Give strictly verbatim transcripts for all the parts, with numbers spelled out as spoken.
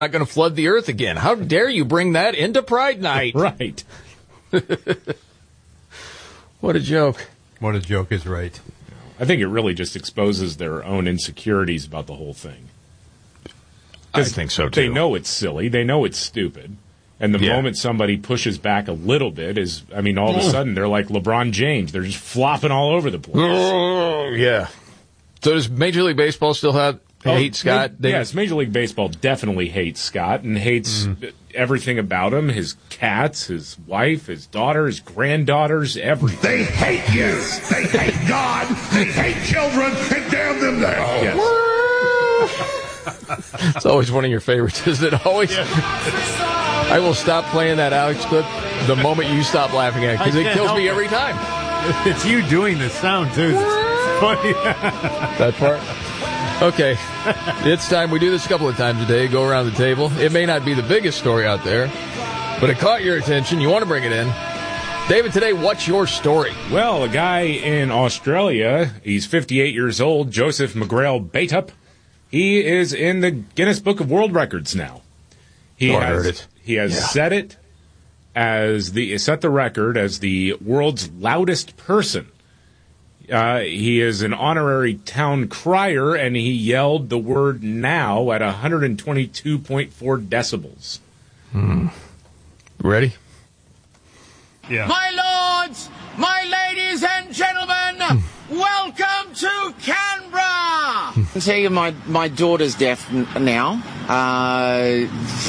not going to flood the earth again. How dare you bring that into Pride Night? Right. What a joke. What a joke is right. I think it really just exposes their own insecurities about the whole thing. I think so, too. They know it's silly. They know it's stupid. And the Yeah. moment somebody pushes back a little bit is, I mean, all of a sudden they're like LeBron James. They're just flopping all over the place. Oh, yeah. So does Major League Baseball still have Oh, hate Scott? Ma- yes, Major League Baseball definitely hates Scott and hates Mm. everything about him, his cats, his wife, his daughter, his granddaughters, everything. They hate you. They hate God. They hate children. And damn them there. Yes. It's always one of your favorites, isn't it? Always. I will stop playing that Alex clip the moment you stop laughing at it, because I it can't kills help me it. every time. It's you doing the sound, too. It's funny. That part. Okay. It's time. We do this a couple of times a day. Go around the table. It may not be the biggest story out there, but it caught your attention. You want to bring it in. David, today, what's your story? Well, a guy in Australia, he's fifty-eight years old, Joseph McGrail Baitup. He is in the Guinness Book of World Records now. He Oh, I has, heard it. He has Yeah. set it as the set the record as the world's loudest person. Uh, he is an honorary town crier, and he yelled the word "now" at one hundred twenty-two point four decibels. Hmm. Ready? Yeah. My lords, my ladies and gentlemen, welcome to Canberra. I tell you, my, my daughter's deaf n- now. Uh,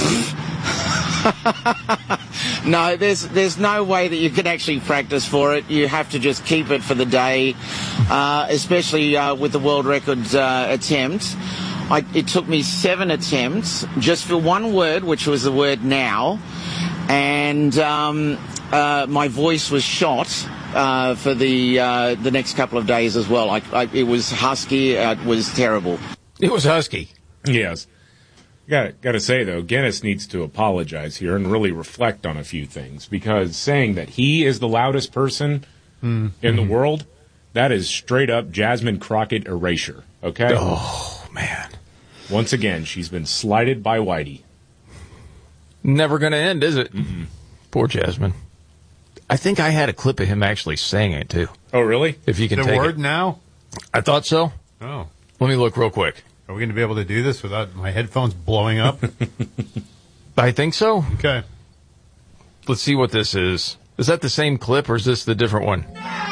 no, there's there's no way that you can actually practice for it. You have to just keep it for the day, uh, especially uh, with the world record uh, attempt. I, it took me seven attempts just for one word, which was the word "now," and um, uh, my voice was shot uh, for the uh, the next couple of days as well. I, I, it was husky. Uh, it was terrible. It was husky. Yes. Got got to say, though, Guinness needs to apologize here and really reflect on a few things, because saying that he is the loudest person Mm. in the world, that is straight up Jasmine Crockett erasure, okay? Oh, man. Once again, she's been slighted by Whitey. Never going to end, is it? Mm-hmm. Poor Jasmine. I think I had a clip of him actually saying it, too. Oh, really? If you can The take word it. "now"? I thought so. Oh. Let me look real quick. Are we going to be able to do this without my headphones blowing up? I think so. Okay. Let's see what this is. Is that the same clip, or is this the different one?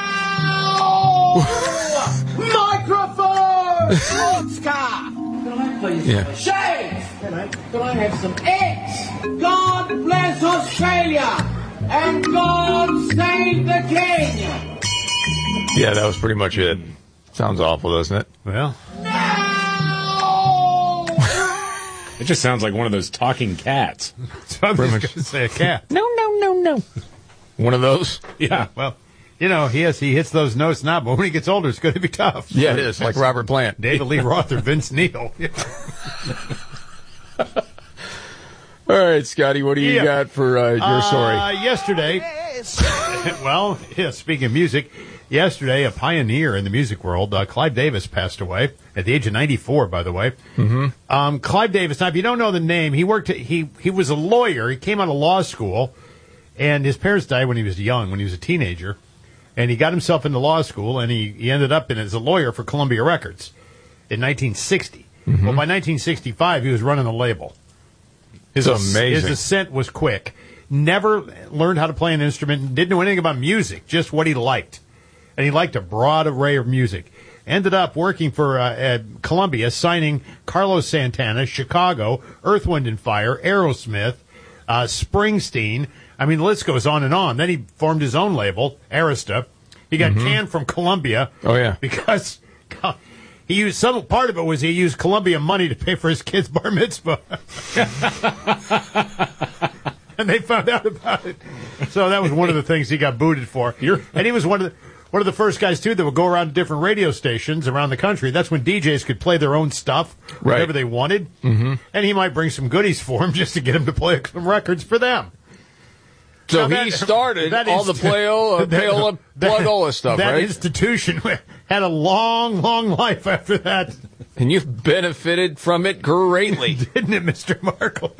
Microphone! Oscar! Can I please Yeah. have a shave? Can I, can I have some eggs? God bless Australia! And God save the King! Yeah, that was pretty much it. Sounds awful, doesn't it? Well, It just sounds like one of those talking cats. so I'm Pretty just much. going to say a cat. No, no, no, no. One of those? Yeah. Well, you know, he has, he hits those notes now, but when he gets older, it's going to be tough. Yeah, it is, like Robert Plant. David Lee Roth or Vince Neil. All right, Scotty, what do you Yeah. got for uh, your story? Uh, yesterday, well, yeah, speaking of music, yesterday, a pioneer in the music world, uh, Clive Davis, passed away at the age of ninety-four, by the way. Mm-hmm. Um, Clive Davis, now, if you don't know the name, he worked, he, he was a lawyer. He came out of law school, and his parents died when he was young, when he was a teenager. And he got himself into law school, and he, he ended up in as a lawyer for Columbia Records in nineteen sixty. Mm-hmm. Well, by nineteen sixty-five, he was running a label. His, It's amazing. His ascent was quick. Never learned how to play an instrument. Didn't know anything about music, just what he liked. And he liked a broad array of music. Ended up working for uh, at Columbia, signing Carlos Santana, Chicago, Earth, Wind and Fire, Aerosmith, uh, Springsteen. I mean, the list goes on and on. Then he formed his own label, Arista. He got Mm-hmm. canned from Columbia. Oh, yeah. Because he used some part of it was he used Columbia money to pay for his kid's bar mitzvah. And they found out about it. So that was one of the things he got booted for. You're- and he was one of the one of the first guys too that would go around to different radio stations around the country. That's when D Js could play their own stuff, Right. whatever they wanted. Mm-hmm. And he might bring some goodies for him just to get him to play some records for them. So Now he that- started that all the inst- Paola, that- Paola, that- Plug-ola stuff, that right? institution had a long, long life after that. And you've benefited from it greatly. Didn't it, Mister Markley?